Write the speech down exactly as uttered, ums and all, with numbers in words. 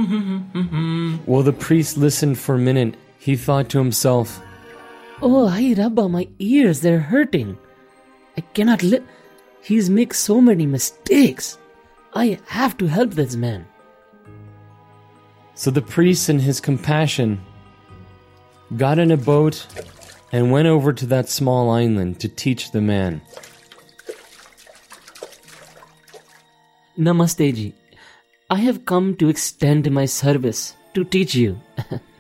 While the priest listened for a minute, he thought to himself, Oh, Ai Rabba, my ears, they're hurting. I cannot li- He's make so many mistakes. I have to help this man. So the priest, in his compassion, got in a boat and went over to that small island to teach the man. Namaste ji. I have come to extend my service to teach you.